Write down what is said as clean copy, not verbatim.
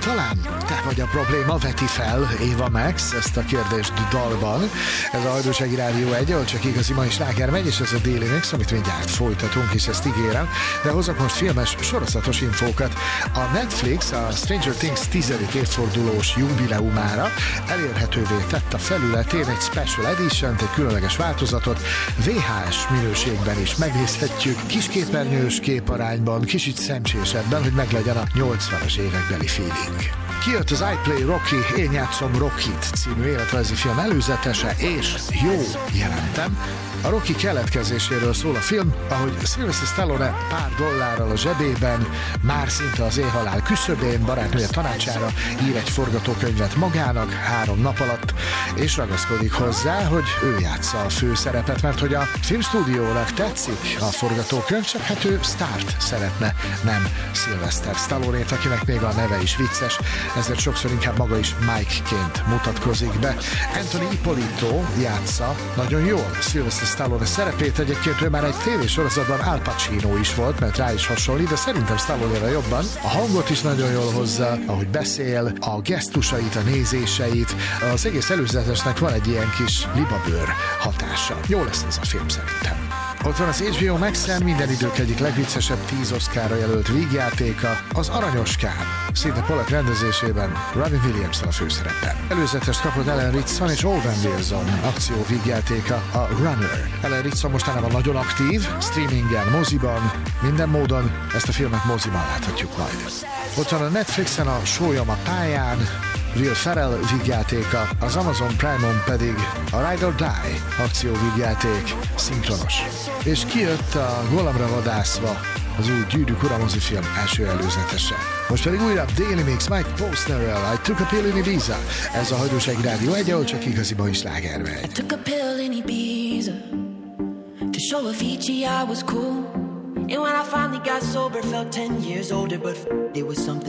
talán te vagy a probléma, veti fel Eva Max ezt a kérdést dalban. Ez a Hajdúsági Rádió 1, ahol csak igazi mai sláger megy, és ez a Daily Mix, amit mindjárt folytatunk, és ezt ígérem. De hozok most filmes, sorozatos infókat. A Netflix a Stranger Things 10. évfordulós jubileumára elérhetővé tett a felületén egy Special Edition-t, egy különleges változatot, VHS minőségben is megnézhetjük, kisképernyős képarányban, kicsit szemcsésebben, hogy meglegyen a 80-as évekbeli feeling. Kijött az I Play Rocky, Én játszom Rockit című életrajzi film előzetese, és jó jelentem. A Rocky keletkezéséről szól a film, ahogy Sylvester Stallone pár dollárral a zsebében, már szinte az éhhalál küszöbén, barátnője tanácsára ír egy forgatókönyvet magának 3 nap alatt, és ragaszkodik hozzá, hogy ő játsza a főszerepet, mert hogy a filmstúdiónak tetszik a forgatókönyv, csak hát ő sztárt szeretne, nem Sylvester Stallone-t, akinek még a neve is vicces, ezért sokszor inkább maga is Mike-ként mutatkozik be. Anthony Ippolito játsza nagyon jól Sylvester Stallone szerepét, egyébként ő már egy tévésorozatban Al Pacino is volt, mert rá is hasonlít, de szerintem Stallone-ra jobban. A hangot is nagyon jól hozza, ahogy beszél, a gesztusait, a nézéseit, az egész előzetesnek van egy ilyen kis libabőr hatása. Jó lesz ez a film szerintem. Ott van az HBO Max-en minden idők egyik legviccesebb 10 Oscarra jelölt vígjátéka, az Aranyos Kár. Sidney Pollack rendezésében Robin Williams-szel a főszerepben. Előzetest kapott Ellen Ritson és Owen Wilson akció vígjátéka, a Runner. Ellen Ritson mostanában nagyon aktív, streamingen, moziban, minden módon ezt a filmet moziban láthatjuk majd. Ott van a Netflixen a Sólyom a pályán, Will Ferrell vígjátéka, az Amazon Prime-on pedig a Ride or Die akcióvígjáték, szinkronos. És kijött a Golemra vadászva az új Gyűrűk ura mozifilm első előzetese. Most pedig újra Daily Mix Mike Postnerrel, I Took a Pill in Ibiza. Ez a Hajdúsági Rádió 1, ahol csak igaziban is sláger megy. I took a pill in Ibiza to show Avicii I was cool. And when I finally got sober, felt 10 years older, but it was something